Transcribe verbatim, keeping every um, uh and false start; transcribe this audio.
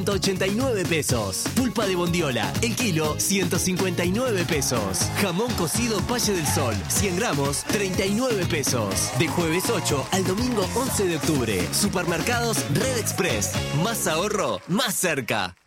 ciento ochenta y nueve pesos. Pulpa de bondiola, el kilo, ciento cincuenta y nueve pesos. Jamón cocido Valle del Sol, cien gramos, treinta y nueve pesos. De jueves ocho al domingo once de octubre. Supermercados Red Express. Más ahorro, más cerca.